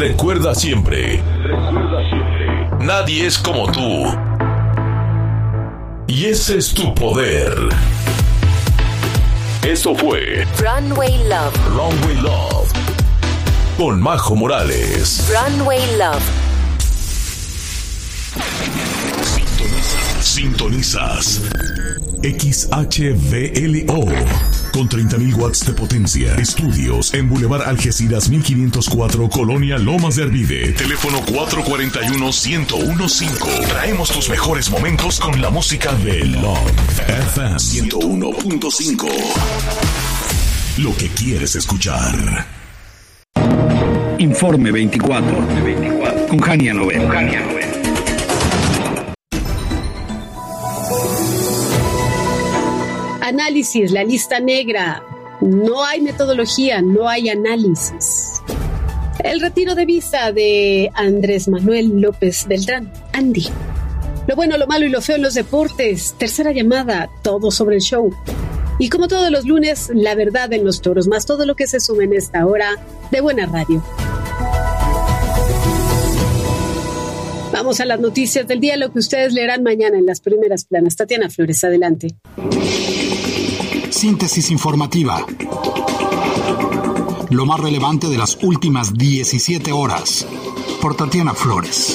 Recuerda siempre, nadie es como tú. Y ese es tu poder. Esto fue Runway Love. Runway Love con Majo Morales. Runway Love. Sintonizas XHVLO con 30.000 watts de potencia. Estudios en Boulevard Algeciras 1504, Colonia Lomas de Arvide. Teléfono 441-1015. Traemos tus mejores momentos con la música de Love FM 101.5. Lo que quieres escuchar. Informe 24 con Jania Novel. Análisis, la lista negra. No hay metodología, no hay análisis. El retiro de visa de Andrés Manuel López Beltrán, Andy. Lo bueno, lo malo y lo feo en los deportes. Tercera llamada, todo sobre el show. Y como todos los lunes, la verdad en los toros, más todo lo que se suma en esta hora de Buena Radio. Vamos a las noticias del día, lo que ustedes leerán mañana en las primeras planas. Tatiana Flores, adelante. Síntesis informativa. Lo más relevante de las últimas 17 horas. Por Tatiana Flores.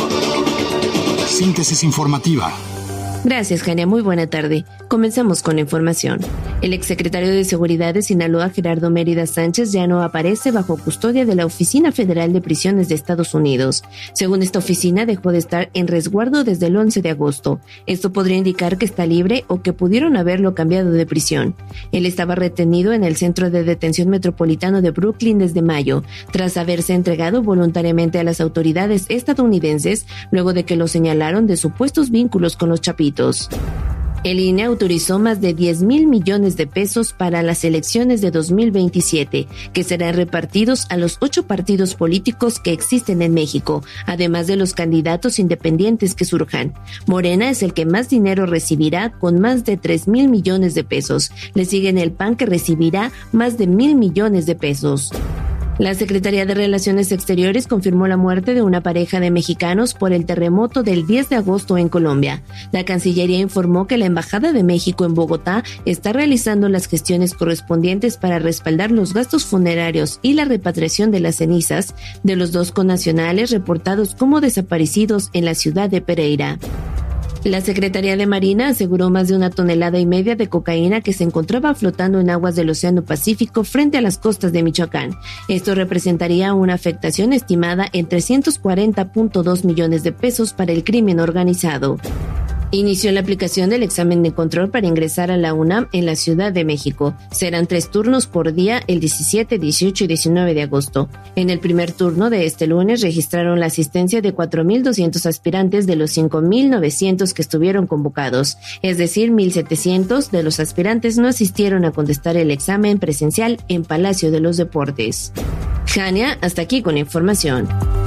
Síntesis informativa. Gracias, Jania. Muy buena tarde. Comenzamos con la información. El exsecretario de Seguridad de Sinaloa, Gerardo Mérida Sánchez, ya no aparece bajo custodia de la Oficina Federal de Prisiones de Estados Unidos. Según esta oficina, dejó de estar en resguardo desde el 11 de agosto. Esto podría indicar que está libre o que pudieron haberlo cambiado de prisión. Él estaba retenido en el Centro de Detención Metropolitano de Brooklyn desde mayo, tras haberse entregado voluntariamente a las autoridades estadounidenses luego de que lo señalaron de supuestos vínculos con los Chapitos. El INE autorizó más de 10,000 millones de pesos para las elecciones de 2027, que serán repartidos a los 8 partidos políticos que existen en México, además de los candidatos independientes que surjan. Morena es el que más dinero recibirá, con más de 3,000 millones de pesos. Le siguen el PAN, que recibirá más de 1,000 millones de pesos. La Secretaría de Relaciones Exteriores confirmó la muerte de una pareja de mexicanos por el terremoto del 10 de agosto en Colombia. La Cancillería informó que la Embajada de México en Bogotá está realizando las gestiones correspondientes para respaldar los gastos funerarios y la repatriación de las cenizas de los 2 connacionales reportados como desaparecidos en la ciudad de Pereira. La Secretaría de Marina aseguró más de 1,5 toneladas de cocaína que se encontraba flotando en aguas del Océano Pacífico frente a las costas de Michoacán. Esto representaría una afectación estimada en 340.2 millones de pesos para el crimen organizado. Inició la aplicación del examen de control para ingresar a la UNAM en la Ciudad de México. Serán 3 turnos por día, el 17, 18 y 19 de agosto. En el primer turno de este lunes registraron la asistencia de 4,200 aspirantes de los 5,900 que estuvieron convocados. Es decir, 1,700 de los aspirantes no asistieron a contestar el examen presencial en Palacio de los Deportes. Jania, hasta aquí con la información.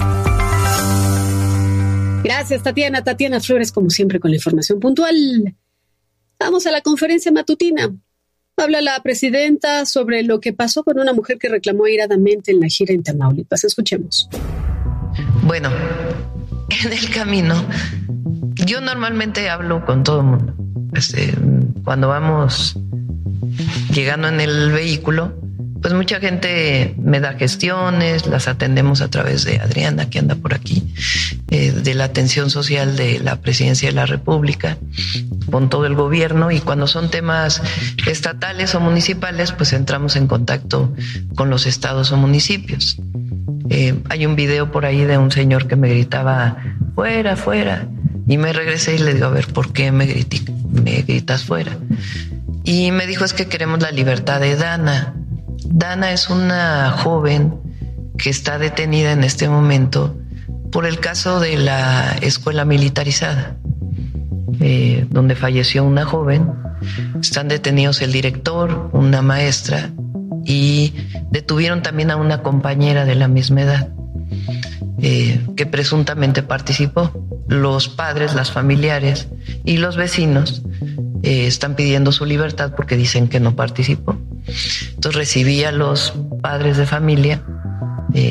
Gracias, Tatiana. Tatiana Flores, como siempre, con la información puntual. Vamos a la conferencia matutina. Habla la presidenta sobre lo que pasó con una mujer que reclamó airadamente en la gira en Tamaulipas. Escuchemos. Bueno, en el camino, yo normalmente hablo con todo el mundo. Cuando vamos llegando en el vehículo, pues mucha gente me da gestiones, las atendemos a través de Adriana, que anda por aquí, de la atención social de la Presidencia de la República, con todo el gobierno, y cuando son temas estatales o municipales, pues entramos en contacto con los estados o municipios. Hay un video por ahí de un señor que me gritaba, fuera, fuera, y me regresé y le digo, a ver, ¿por qué me gritas fuera? Y me dijo, es que queremos la libertad de Dana. Dana es una joven que está detenida en este momento por el caso de la escuela militarizada, donde falleció una joven. Están detenidos el director, una maestra, y detuvieron también a una compañera de la misma edad que presuntamente participó. Los padres, las familiares y los vecinos están pidiendo su libertad porque dicen que no participó. Entonces recibí a los padres de familia,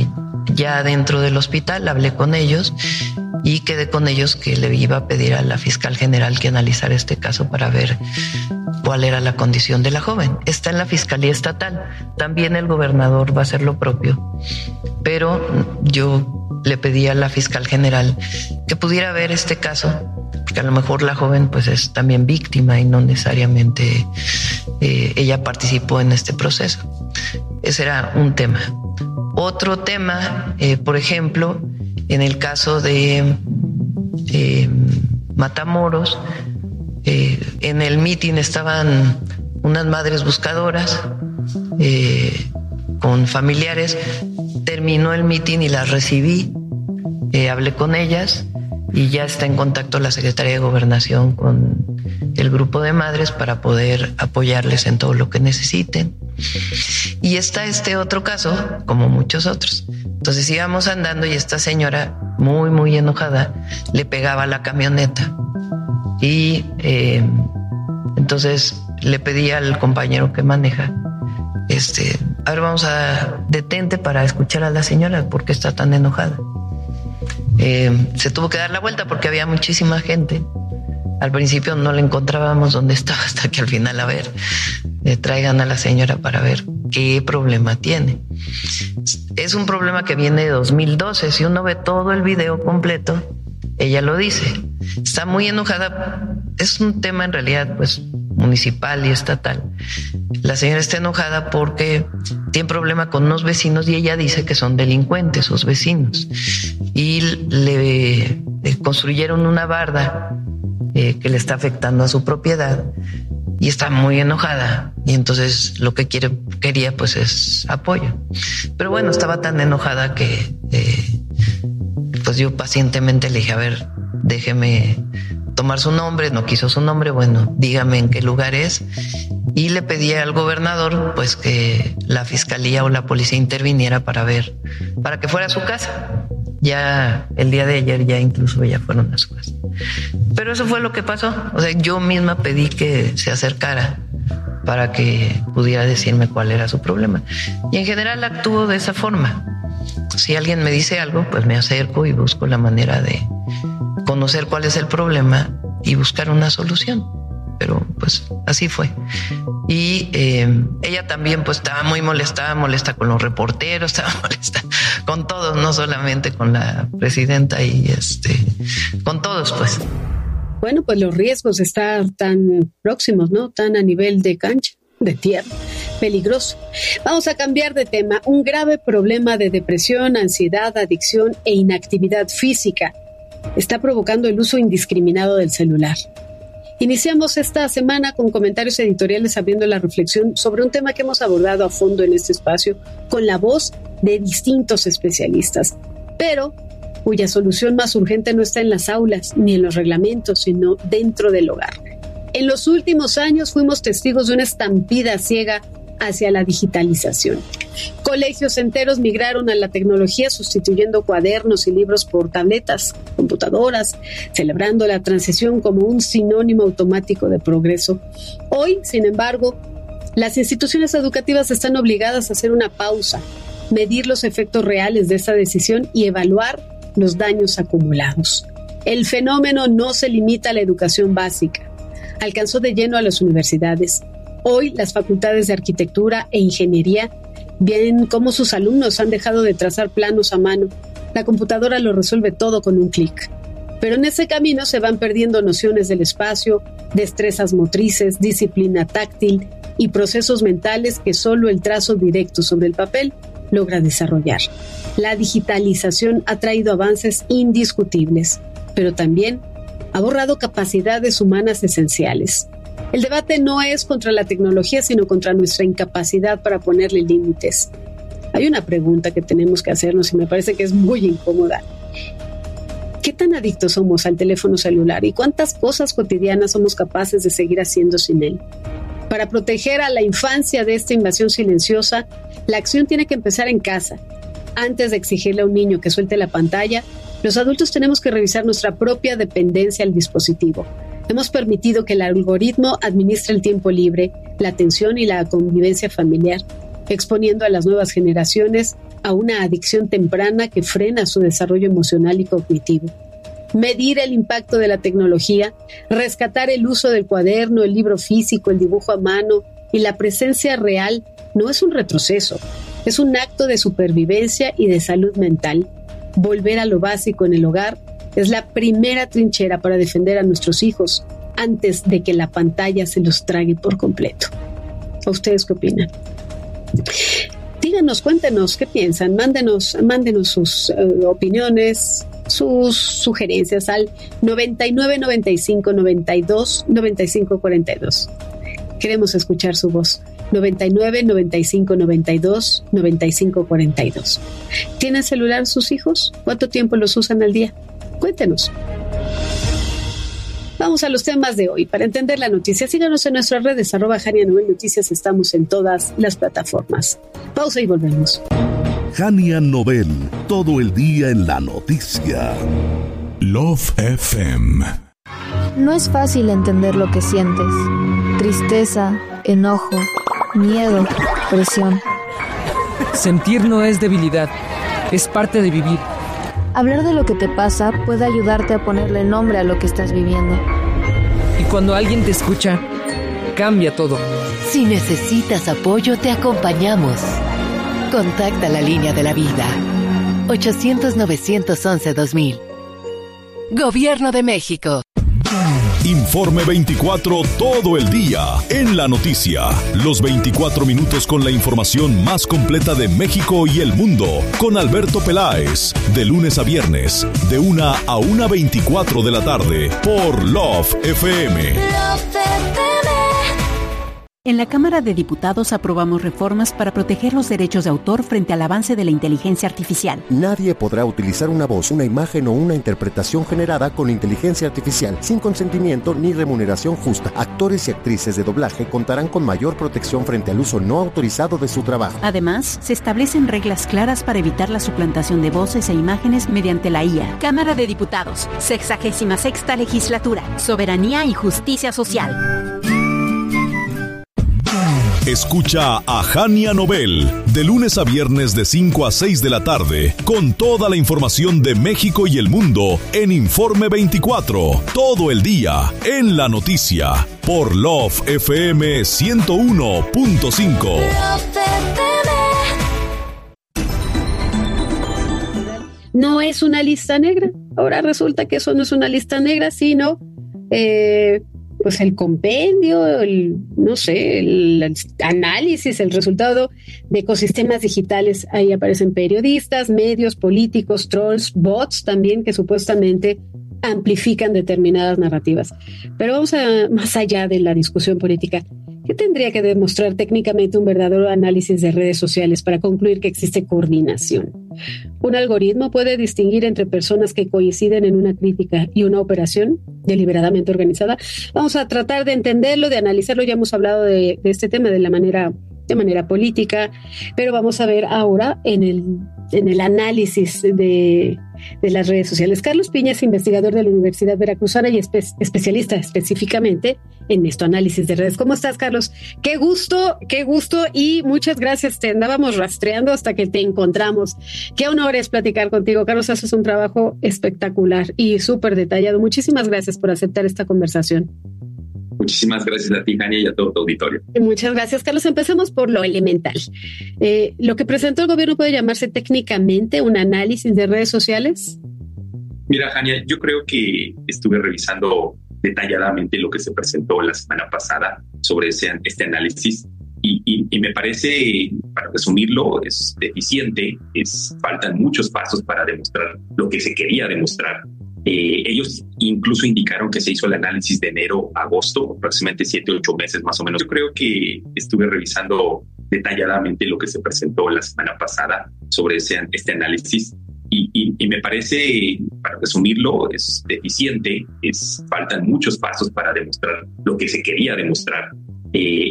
ya dentro del hospital hablé con ellos y quedé con ellos que le iba a pedir a la fiscal general que analizara este caso para ver cuál era la condición de la joven. Está en la Fiscalía Estatal. También el gobernador va a hacer lo propio, pero yo le pedí a la fiscal general que pudiera ver este caso, porque a lo mejor la joven pues es también víctima y no necesariamente ella participó en este proceso. Ese era un tema. Otro tema, por ejemplo, en el caso de Matamoros, en el mitin estaban unas madres buscadoras con familiares. Terminó el mitin y las recibí, hablé con ellas y ya está en contacto la Secretaría de Gobernación con el grupo de madres para poder apoyarles en todo lo que necesiten. Y está este otro caso, como muchos otros. Entonces íbamos andando y esta señora, muy, muy enojada, le pegaba a la camioneta. Y entonces le pedí al compañero que maneja, a ver, vamos a detente para escuchar a la señora, ¿por qué está tan enojada? Se tuvo que dar la vuelta porque había muchísima gente. Al principio no le encontrábamos dónde estaba, hasta que al final, a ver, traigan a la señora para ver qué problema tiene. Es un problema que viene de 2012. Si uno ve todo el video completo, ella lo dice. Está muy enojada. Es un tema en realidad pues municipal y estatal. La señora está enojada porque tiene problema con unos vecinos y ella dice que son delincuentes sus vecinos. Y le construyeron una barda que le está afectando a su propiedad y está muy enojada. Y entonces lo que quería pues es apoyo. Pero bueno, estaba tan enojada que pues yo pacientemente le dije, a ver, déjeme tomar su nombre. No quiso su nombre. Bueno, dígame en qué lugar es. Y le pedí al gobernador pues que la fiscalía o la policía interviniera para que fuera a su casa. Ya el día de ayer ya incluso ya fueron a su casa. Pero eso fue lo que pasó. O sea, yo misma pedí que se acercara para que pudiera decirme cuál era su problema. Y en general actúo de esa forma. Si alguien me dice algo, pues me acerco y busco la manera de conocer cuál es el problema y buscar una solución. Pero pues así fue. Y ella también pues estaba muy molesta con los reporteros, estaba molesta con todos, no solamente con la presidenta y con todos pues. Bueno, pues los riesgos de estar tan próximos, ¿no? Tan a nivel de cancha, de tierra, peligroso. Vamos a cambiar de tema. Un grave problema de depresión, ansiedad, adicción e inactividad física está provocando el uso indiscriminado del celular. Iniciamos esta semana con comentarios editoriales abriendo la reflexión sobre un tema que hemos abordado a fondo en este espacio con la voz de distintos especialistas, pero cuya solución más urgente no está en las aulas ni en los reglamentos, sino dentro del hogar. En los últimos años fuimos testigos de una estampida ciega hacia la digitalización. Colegios enteros migraron a la tecnología sustituyendo cuadernos y libros por tabletas, computadoras, celebrando la transición como un sinónimo automático de progreso. Hoy, sin embargo, las instituciones educativas están obligadas a hacer una pausa, medir los efectos reales de esta decisión y evaluar los daños acumulados. El fenómeno no se limita a la educación básica, alcanzó de lleno a las universidades. Hoy las facultades de arquitectura e ingeniería ven cómo sus alumnos han dejado de trazar planos a mano. La computadora lo resuelve todo con un clic. Pero en ese camino se van perdiendo nociones del espacio, destrezas motrices, disciplina táctil y procesos mentales que solo el trazo directo sobre el papel logra desarrollar. La digitalización ha traído avances indiscutibles, pero también ha borrado capacidades humanas esenciales. El debate no es contra la tecnología, sino contra nuestra incapacidad para ponerle límites. Hay una pregunta que tenemos que hacernos y me parece que es muy incómoda. ¿Qué tan adictos somos al teléfono celular y cuántas cosas cotidianas somos capaces de seguir haciendo sin él? Para proteger a la infancia de esta invasión silenciosa, la acción tiene que empezar en casa. Antes de exigirle a un niño que suelte la pantalla, los adultos tenemos que revisar nuestra propia dependencia al dispositivo. Hemos permitido que el algoritmo administre el tiempo libre, la atención y la convivencia familiar, exponiendo a las nuevas generaciones a una adicción temprana que frena su desarrollo emocional y cognitivo. Medir el impacto de la tecnología, rescatar el uso del cuaderno, el libro físico, el dibujo a mano y la presencia real no es un retroceso, es un acto de supervivencia y de salud mental. Volver a lo básico en el hogar es la primera trinchera para defender a nuestros hijos antes de que la pantalla se los trague por completo. ¿A ustedes qué opinan? Díganos, cuéntenos qué piensan, mándenos sus opiniones, sus sugerencias al 99 95 92 95 42. Queremos escuchar su voz. 99 95 92 95 42. ¿Tienen celular sus hijos? ¿Cuánto tiempo los usan al día? Cuéntenos. Vamos a los temas de hoy. Para entender la noticia, síganos en nuestras redes, @Jania Novel Noticias. Estamos en todas las plataformas. Pausa y volvemos. Jania Novel, todo el día en la noticia. Love FM. No es fácil entender lo que sientes. Tristeza, enojo, miedo, presión. Sentir no es debilidad, es parte de vivir. Hablar de lo que te pasa puede ayudarte a ponerle nombre a lo que estás viviendo. Y cuando alguien te escucha, cambia todo. Si necesitas apoyo, te acompañamos. Contacta la línea de la vida. 800-911-2000. Gobierno de México. Informe 24 todo el día en la noticia. Los 24 minutos con la información más completa de México y el mundo. Con Alberto Peláez. De lunes a viernes, de 1 a 1:24 de la tarde. Por Love FM. En la Cámara de Diputados aprobamos reformas para proteger los derechos de autor frente al avance de la inteligencia artificial. Nadie podrá utilizar una voz, una imagen o una interpretación generada con inteligencia artificial sin consentimiento ni remuneración justa. Actores y actrices de doblaje contarán con mayor protección frente al uso no autorizado de su trabajo. Además, se establecen reglas claras para evitar la suplantación de voces e imágenes mediante la IA. Cámara de Diputados, 66ª Legislatura, Soberanía y Justicia Social. Escucha a Jania Novel de lunes a viernes de 5 a 6 de la tarde con toda la información de México y el mundo en Informe 24, todo el día en la noticia por Love FM 101.5. No es una lista negra. Ahora resulta que eso no es una lista negra, sino pues el compendio, el análisis, el resultado de ecosistemas digitales. Ahí aparecen periodistas, medios, políticos, trolls, bots también, que supuestamente amplifican determinadas narrativas. Pero vamos más allá de la discusión política. ¿Qué tendría que demostrar técnicamente un verdadero análisis de redes sociales para concluir que existe coordinación? ¿Un algoritmo puede distinguir entre personas que coinciden en una crítica y una operación deliberadamente organizada? Vamos a tratar de entenderlo, de analizarlo. Ya hemos hablado de este tema de manera política, pero vamos a ver ahora en el análisis de las redes sociales. Carlos Piña es investigador de la Universidad Veracruzana y especialista específicamente en esto, análisis de redes. ¿Cómo estás, Carlos? Qué gusto y muchas gracias. Te andábamos rastreando hasta que te encontramos. Qué honor es platicar contigo, Carlos. Haces un trabajo espectacular y súper detallado. Muchísimas gracias por aceptar esta conversación. Muchísimas gracias a ti, Jania, y a todo tu auditorio. Muchas gracias, Carlos. Empecemos por lo elemental. ¿Lo que presentó el gobierno puede llamarse técnicamente un análisis de redes sociales? Mira, Jania, yo creo que estuve revisando detalladamente lo que se presentó la semana pasada sobre este análisis y me parece, para resumirlo, es deficiente. Faltan muchos pasos para demostrar lo que se quería demostrar. Ellos incluso indicaron que se hizo el análisis de enero a agosto, aproximadamente 7-8 meses más o menos. Yo creo que estuve revisando detalladamente lo que se presentó la semana pasada sobre este análisis y me parece, para resumirlo, es deficiente. Faltan muchos pasos para demostrar lo que se quería demostrar.